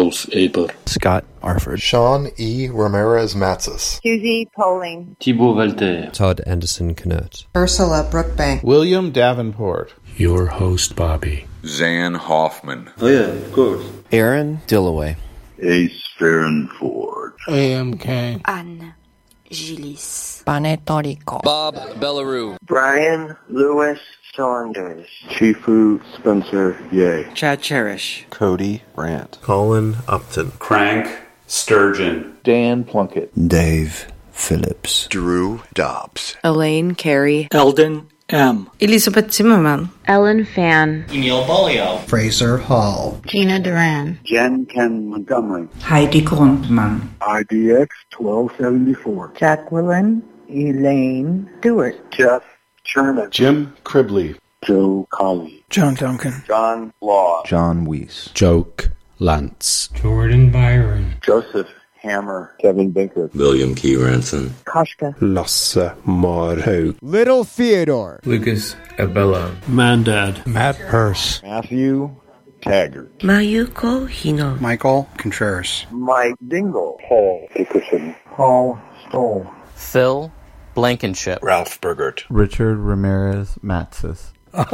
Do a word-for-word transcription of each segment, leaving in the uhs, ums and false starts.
Rudolph Aber, Scott Arford, Sean E. Ramirez-Matzes, Susie Poling, Thibaut Valter, Todd Anderson Knert, Ursula Brookbank, William Davenport, your host Bobby, Zan Hoffman, oh yeah, of course, Aaron Dillaway, Ace Farronford, A M K, Anne Gillis, Panetorico, Bob Bellarue, Brian Lewis Saunders, Chifu Spencer Ye, Chad Cherish, Cody Brandt, Colin Upton, Crank Sturgeon, Dan Plunkett, Dave Phillips, Drew Dobbs, Elaine Carey, Eldon M, Elizabeth Zimmerman, Ellen Fan, Neil Bolio, Fraser Hall, Gina Duran, Jen Ken Montgomery, Heidi Grundmann, I D X twelve seventy-four, Jacqueline Elaine Stewart, Jeff Sherman, Jim Cribley, Joe Colley, John Duncan, John Law, John Weiss, Joke Lantz, Jordan Byron, Joseph Hammer, Kevin Binker, William Key Ranson, Koshka, Lasse Marhaug, Little Theodore, Lucas Abello, Mandad, Matt Hurst, Matthew Taggart, Mayuko Hino, Michael Contreras, Mike Dingle, Paul Dickerson, Paul Stoll, Phil Blankenship, Ralph Burgert, Richard Ramirez Matzes,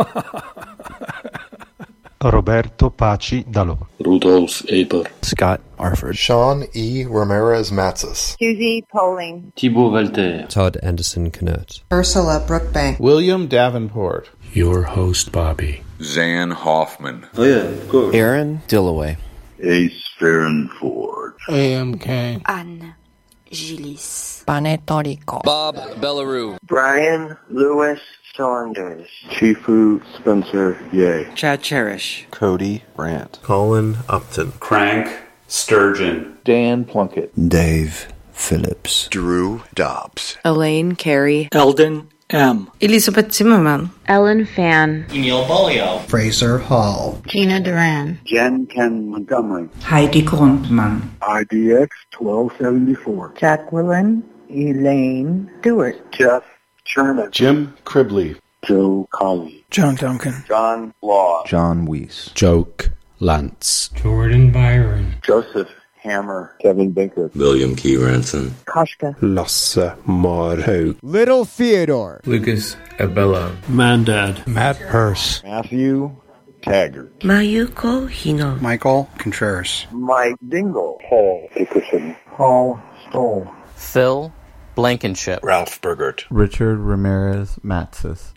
Roberto Paci Dalò, Rudolph Aber, Scott Arford, Sean E. Ramirez-Matzes, Susie Poling, Thibaut Valter, Todd Anderson Knert, Ursula Brookbank, William Davenport, your host Bobby, Zan Hoffman, oh yeah, of course, Aaron Dillaway, Ace Farronford, A M K, Anne Gillis, Panetorico, Bob Bellarue, Brian Lewis Saunders, Chifu Spencer Ye, Chad Cherish, Cody Brandt, Colin Upton, Crank Sturgeon, Dan Plunkett, Dave Phillips, Drew Dobbs, Elaine Carey, Eldon M, Elizabeth Zimmerman, Ellen Fan, Neil Bolio, Fraser Hall, Gina Duran, Jen Ken Montgomery, Heidi Grundmann, I D X twelve seventy-four, Jacqueline Elaine Stewart, Jeff Sherman, Jim Cribley, Joe Colley, John Duncan, John Law, John Weiss, Joke Lantz, Jordan Byron, Joseph Hammer, Kevin Binker, William Key Ranson, Koshka, Lasse Marhaug, Little Theodore, Lucas Abello, Mandad, Matt Hurst, Matthew Taggart, Mayuko Hino, Michael Contreras, Mike Dingle, Paul Dickerson, Paul Stoll, Phil Blankenship, Ralph Burgert, Richard Ramirez Matzes,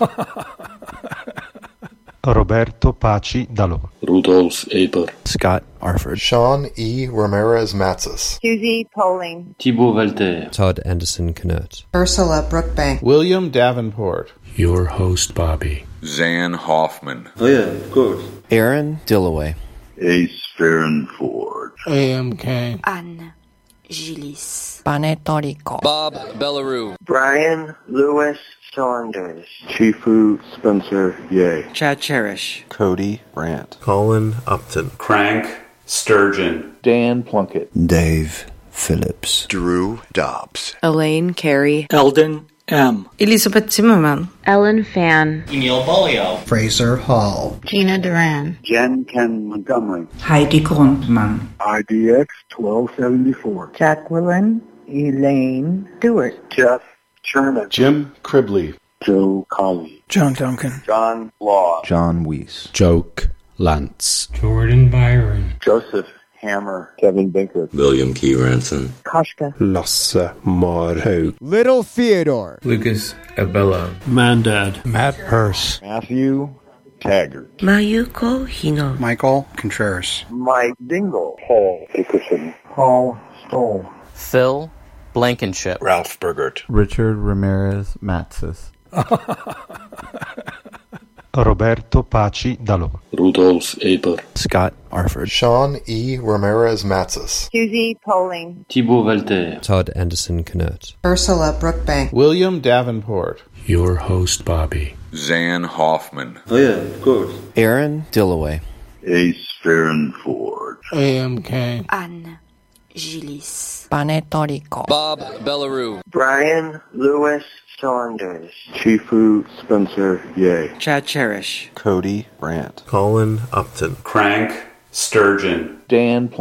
Roberto Paci Dalò, Rudolph Aber, Scott Arford, Sean E. Ramirez-Matzes, Susie Poling, Thibaut Valter, Todd Anderson Knert, Ursula Brookbank, William Davenport, your host Bobby, Zan Hoffman, oh yeah, of course, Aaron Dillaway, Ace Farronford, A M K, Anne Gillis, Panetorico, Bob Bellarue, Brian Lewis Saunders, Chifu Spencer Ye, Chad Cherish, Cody Brandt, Colin Upton, Crank Sturgeon, Dan Plunkett, Dave Phillips, Drew Dobbs, Elaine Carey, Eldon M, Elizabeth Zimmerman, Ellen Fan, Neil Bolio, Fraser Hall, Gina Duran, Jen Ken Montgomery, Heidi Grundmann, I D X twelve seventy-four, Jacqueline Elaine Stewart, Jeff Sherman, Jim Cribley, Joe Colley, John Duncan, John Law, John Weiss, Joke Lantz, Jordan Byron, Joseph Hammer, Kevin Binker, William Key Ranson, Koshka, Lasse Marhaug, Little Theodore, Lucas Abello, Mandad, Matt Hurst, Matthew Taggart, Mayuko Hino, Michael Contreras, Mike Dingle, Paul Dickerson, Paul Stoll, Phil Blankenship, Ralph Burgert, Richard Ramirez Matzes, Roberto Paci Dalò, Rudolph Aber, Scott Arford, Sean E. Ramirez-Matzes, Susie Poling, Thibaut Valter, Todd Anderson Knert, Ursula Brookbank, William Davenport, your host Bobby, Zan Hoffman, oh yeah, of course, Aaron Dillaway, Ace Farronford, A M K, Anne Gillis, Panetorico, Bob Bellarue, Brian Lewis Saunders, Chifu Spencer Ye, Chad Cherish, Cody Brandt, Colin Upton, Crank Sturgeon, Dan